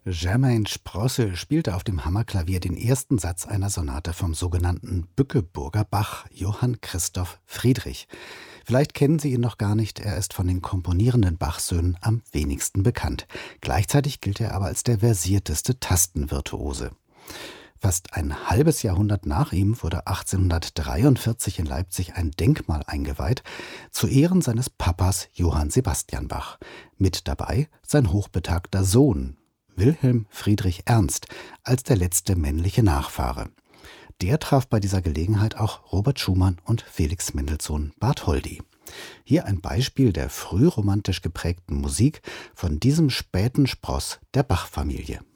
Germain Sprosse spielte auf dem Hammerklavier den ersten Satz einer Sonate vom sogenannten Bückeburger Bach, Johann Christoph Friedrich. Vielleicht kennen Sie ihn noch gar nicht, er ist von den komponierenden Bach-Söhnen am wenigsten bekannt. Gleichzeitig gilt er aber als der versierteste Tastenvirtuose. Fast ein halbes Jahrhundert nach ihm wurde 1843 in Leipzig ein Denkmal eingeweiht, zu Ehren seines Papas Johann Sebastian Bach. Mit dabei sein hochbetagter Sohn, Wilhelm Friedrich Ernst, als der letzte männliche Nachfahre. Der traf bei dieser Gelegenheit auch Robert Schumann und Felix Mendelssohn Bartholdy. Hier ein Beispiel der frühromantisch geprägten Musik von diesem späten Spross der Bach-Familie.